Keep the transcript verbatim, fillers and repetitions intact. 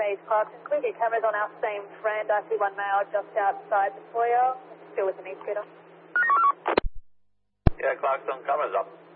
East Clarkson. Can we get cameras on our same friend? I see one male just outside the foyer. Still with an e-scooter. Yeah, Clarkson, cameras up.